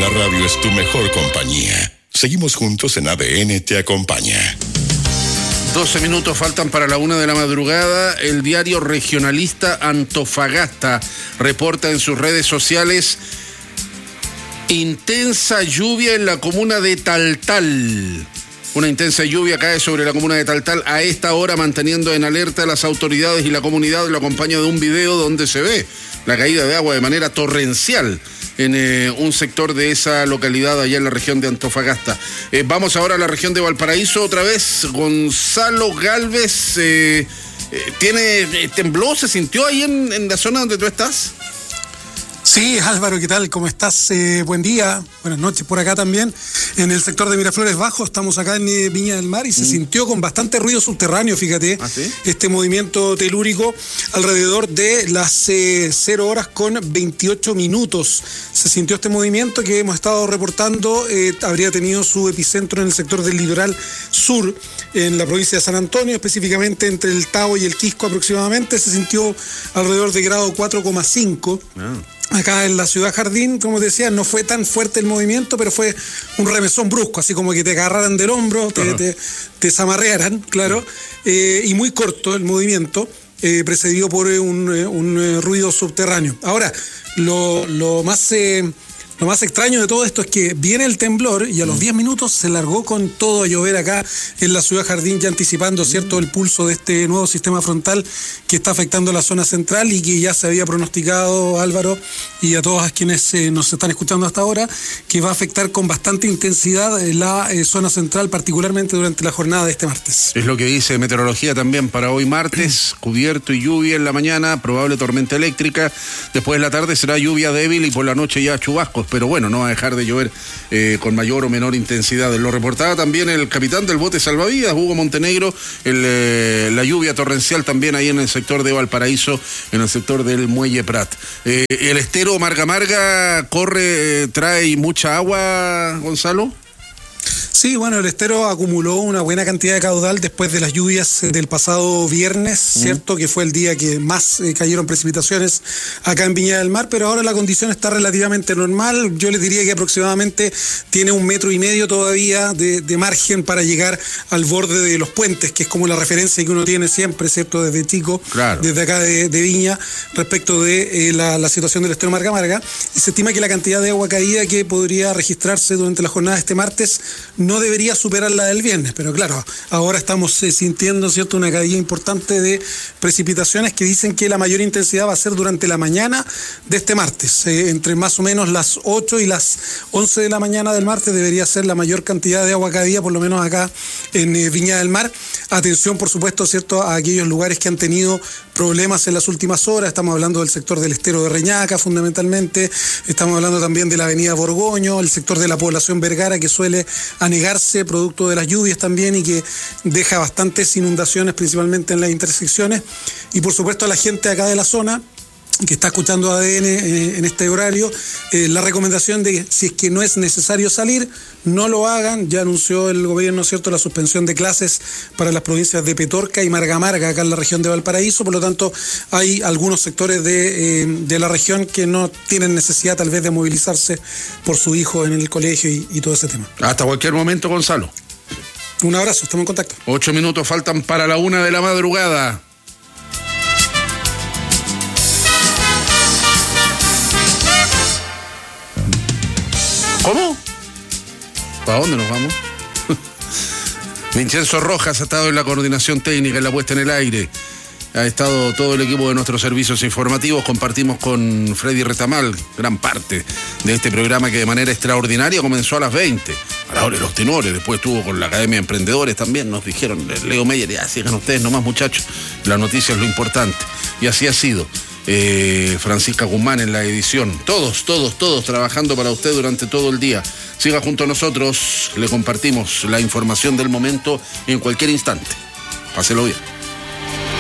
La radio es tu mejor compañía. Seguimos juntos en ADN Te Acompaña. 12 minutos faltan para la 1 de la madrugada. El diario regionalista Antofagasta reporta en sus redes sociales intensa lluvia en la comuna de Taltal. Una intensa lluvia cae sobre la comuna de Taltal a esta hora, manteniendo en alerta a las autoridades y la comunidad. Lo acompaña de un video donde se ve la caída de agua de manera torrencial en un sector de esa localidad allá en la región de Antofagasta. Vamos ahora a la región de Valparaíso otra vez. Gonzalo Galvez, ¿tembló? ¿Se sintió ahí en la zona donde tú estás? Sí, Álvaro, ¿qué tal? ¿Cómo estás? Buen día, buenas noches por acá también. En el sector de Miraflores Bajo, estamos acá en Viña del Mar y se sintió con bastante ruido subterráneo, fíjate. ¿Ah, sí? Este movimiento telúrico alrededor de las 0 horas con 28 minutos. Se sintió este movimiento que hemos estado reportando, habría tenido su epicentro en el sector del litoral sur, en la provincia de San Antonio, específicamente entre el Tabo y el Quisco aproximadamente. Se sintió alrededor de grado 4,5. Acá en la ciudad Jardín, como te decía, no fue tan fuerte el movimiento, pero fue un remesón brusco, así como que te agarraran del hombro, te zamarrearan, claro, y muy corto el movimiento, precedido por un ruido subterráneo. Ahora, lo más extraño de todo esto es que viene el temblor y a los 10 minutos se largó con todo a llover acá en la ciudad Jardín, ya anticipando, ¿cierto?, el pulso de este nuevo sistema frontal que está afectando la zona central y que ya se había pronosticado, Álvaro, y a todos quienes nos están escuchando hasta ahora, que va a afectar con bastante intensidad la zona central, particularmente durante la jornada de este martes. Es lo que dice meteorología también para hoy martes, cubierto y lluvia en la mañana, probable tormenta eléctrica, después de la tarde será lluvia débil y por la noche ya chubascos, pero bueno, no va a dejar de llover con mayor o menor intensidad. Lo reportaba también el capitán del bote salvavidas, Hugo Montenegro, la lluvia torrencial también ahí en el sector de Valparaíso, en el sector del Muelle Prat. El estero Marga Marga trae mucha agua, Gonzalo. Sí, bueno, el estero acumuló una buena cantidad de caudal después de las lluvias del pasado viernes, ¿cierto? Que fue el día que más cayeron precipitaciones acá en Viña del Mar, pero ahora la condición está relativamente normal. Yo les diría que aproximadamente tiene 1,5 metros todavía de margen para llegar al borde de los puentes, que es como la referencia que uno tiene siempre, ¿cierto? Desde chico, claro, desde acá de Viña, respecto de la situación del estero Marga Marga. Y se estima que la cantidad de agua caída que podría registrarse durante la jornada de este martes no debería superar la del viernes, pero claro, ahora estamos sintiendo, ¿cierto?, una caída importante de precipitaciones que dicen que la mayor intensidad va a ser durante la mañana de este martes, entre más o menos las 8 y las 11 de la mañana del martes debería ser la mayor cantidad de agua caída, por lo menos acá en Viña del Mar. Atención, por supuesto, ¿cierto?, a aquellos lugares que han tenido problemas en las últimas horas. Estamos hablando del sector del estero de Reñaca, fundamentalmente. Estamos hablando también de la avenida Borgoño, el sector de la población Vergara, que suele anegarse producto de las lluvias también y que deja bastantes inundaciones, principalmente en las intersecciones. Y por supuesto a la gente acá de la zona que está escuchando ADN en este horario, la recomendación de si es que no es necesario salir, no lo hagan. Ya anunció el gobierno, ¿cierto?, la suspensión de clases para las provincias de Petorca y Marga Marga, acá en la región de Valparaíso. Por lo tanto, hay algunos sectores de la región que no tienen necesidad tal vez de movilizarse por su hijo en el colegio y todo ese tema. Hasta cualquier momento, Gonzalo. Un abrazo, estamos en contacto. 8 minutos faltan para la 1 de la madrugada. ¿Cómo? ¿Para dónde nos vamos? Vincenzo Rojas ha estado en la coordinación técnica, en la puesta en el aire. Ha estado todo el equipo de nuestros servicios informativos. Compartimos con Freddy Retamal gran parte de este programa que de manera extraordinaria comenzó a las 20. A la hora de los tenores. Después estuvo con la Academia de Emprendedores también. Nos dijeron, Leo Meyer, ya sigan ustedes nomás, muchachos. La noticia es lo importante. Y así ha sido. Francisca Guzmán en la edición. Todos trabajando para usted durante todo el día. Siga junto a nosotros. Le compartimos la información del momento en cualquier instante. Páselo bien.